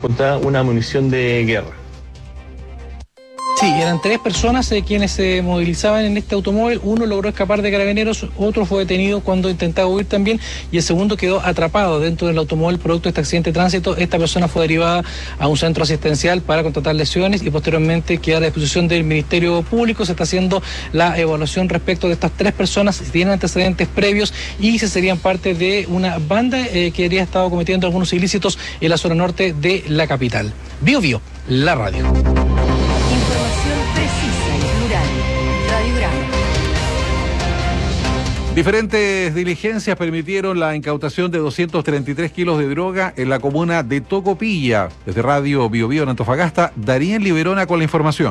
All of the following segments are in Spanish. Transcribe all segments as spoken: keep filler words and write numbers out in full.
encontrada una munición de guerra. Sí, eran tres personas eh, quienes se movilizaban en este automóvil. Uno logró escapar de Carabineros, otro fue detenido cuando intentaba huir también, y el segundo quedó atrapado dentro del automóvil producto de este accidente de tránsito. Esta persona fue derivada a un centro asistencial para contratar lesiones y posteriormente queda a la disposición del Ministerio Público. Se está haciendo la evaluación respecto de estas tres personas, si tienen antecedentes previos y si serían parte de una banda eh, que habría estado cometiendo algunos ilícitos en la zona norte de la capital. Bio Bio, la radio. Información precisa y plural. Radio Grande. Diferentes diligencias permitieron la incautación de doscientos treinta y tres kilos de droga en la comuna de Tocopilla. Desde Radio Bio Bio en Antofagasta, Darién Liberona con la información.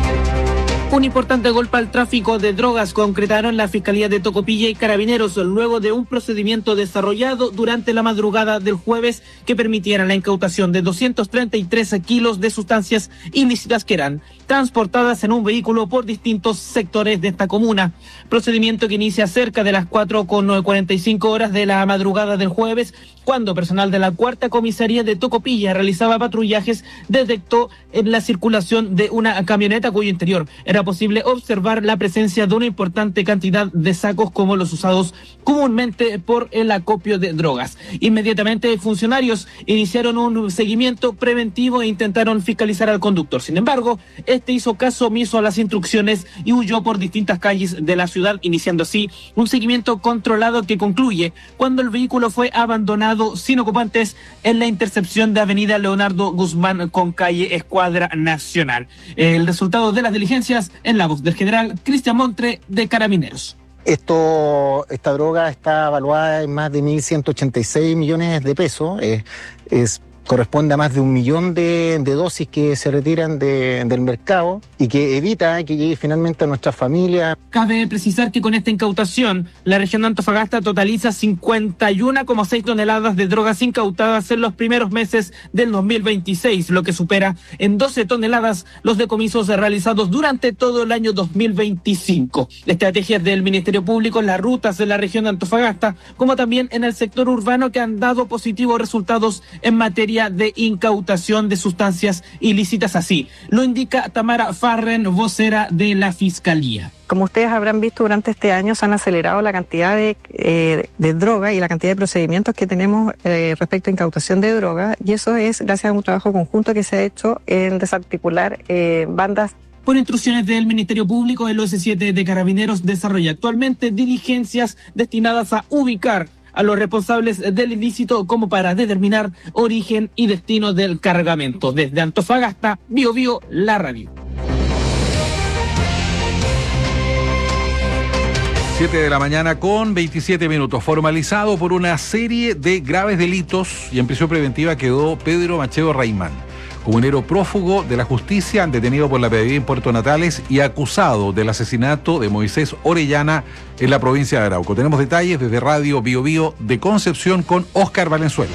Un importante golpe al tráfico de drogas concretaron la Fiscalía de Tocopilla y Carabineros luego de un procedimiento desarrollado durante la madrugada del jueves que permitiera la incautación de doscientos treinta y tres kilos de sustancias ilícitas que eran transportadas en un vehículo por distintos sectores de esta comuna. Procedimiento que inicia cerca de las cuatro con cuarenta y cinco horas de la madrugada del jueves, cuando personal de la cuarta comisaría de Tocopilla realizaba patrullajes, detectó en la circulación de una camioneta cuyo interior era posible observar la presencia de una importante cantidad de sacos como los usados comúnmente por el acopio de drogas. Inmediatamente funcionarios iniciaron un seguimiento preventivo e intentaron fiscalizar al conductor. Sin embargo, este hizo caso omiso a las instrucciones y huyó por distintas calles de la ciudad, iniciando así un seguimiento controlado que concluye cuando el vehículo fue abandonado sin ocupantes en la intercepción de Avenida Leonardo Guzmán con calle Escuadra Nacional. El resultado de las diligencias en la voz del general Cristian Montre de Carabineros. Esto, esta droga está evaluada en más de mil ciento ochenta y seis millones de pesos. Eh, es corresponde a más de un millón de, de dosis que se retiran de, del mercado y que evita que llegue finalmente a nuestra familia. Cabe precisar que con esta incautación, la región de Antofagasta totaliza cincuenta y uno coma seis toneladas de drogas incautadas en los primeros meses del dos mil veintiséis, lo que supera en doce toneladas los decomisos realizados durante todo el año dos mil veinticinco. Estrategias del Ministerio Público en las rutas de la región de Antofagasta, como también en el sector urbano, que han dado positivos resultados en materia de incautación de sustancias ilícitas. Así lo indica Tamara Farren, vocera de la Fiscalía. Como ustedes habrán visto, durante este año se han acelerado la cantidad de, eh, de droga y la cantidad de procedimientos que tenemos eh, respecto a incautación de droga, y eso es gracias a un trabajo conjunto que se ha hecho en desarticular eh, bandas. Por instrucciones del Ministerio Público, el O S siete de Carabineros desarrolla actualmente diligencias destinadas a ubicar a los responsables del ilícito como para determinar origen y destino del cargamento. Desde Antofagasta, Bio Bio, la radio. siete de la mañana con veintisiete minutos. Formalizado por una serie de graves delitos y en prisión preventiva quedó Pedro Macheo Raimán, comunero prófugo de la justicia, detenido por la P D I en Puerto Natales y acusado del asesinato de Moisés Orellana en la provincia de Arauco. Tenemos detalles desde Radio Bio Bio de Concepción con Óscar Valenzuela.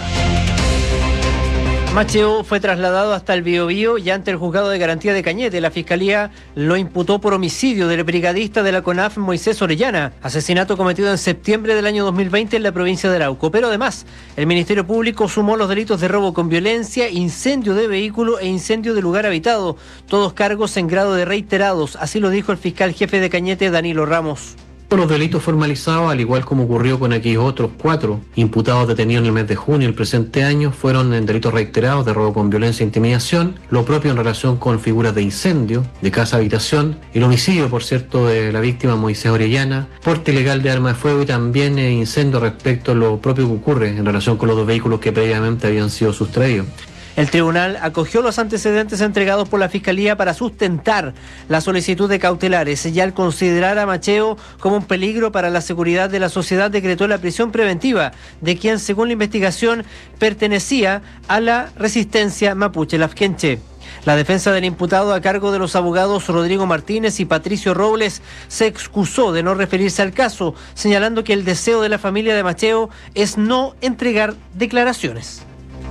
Macheo fue trasladado hasta el Biobío y ante el juzgado de garantía de Cañete. La fiscalía lo imputó por homicidio del brigadista de la CONAF Moisés Orellana, asesinato cometido en septiembre del año dos mil veinte en la provincia de Arauco. Pero además, el Ministerio Público sumó los delitos de robo con violencia, incendio de vehículo e incendio de lugar habitado, todos cargos en grado de reiterados. Así lo dijo el fiscal jefe de Cañete, Danilo Ramos. Los delitos formalizados, al igual como ocurrió con aquellos otros cuatro imputados detenidos en el mes de junio del presente año, fueron en delitos reiterados de robo con violencia e intimidación, lo propio en relación con figuras de incendio, de casa-habitación, el homicidio, por cierto, de la víctima Moisés Orellana, porte ilegal de arma de fuego y también eh, incendio respecto a lo propio que ocurre en relación con los dos vehículos que previamente habían sido sustraídos. El tribunal acogió los antecedentes entregados por la Fiscalía para sustentar la solicitud de cautelares y al considerar a Macheo como un peligro para la seguridad de la sociedad decretó la prisión preventiva de quien, según la investigación, pertenecía a la resistencia mapuche lafkenche. La defensa del imputado, a cargo de los abogados Rodrigo Martínez y Patricio Robles, se excusó de no referirse al caso, señalando que el deseo de la familia de Macheo es no entregar declaraciones.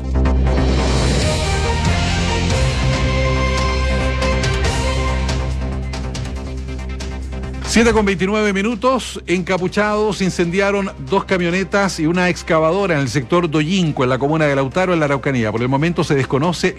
siete con veintinueve minutos, encapuchados incendiaron dos camionetas y una excavadora en el sector Doyinco, en la comuna de Lautaro, en la Araucanía. Por el momento se desconoce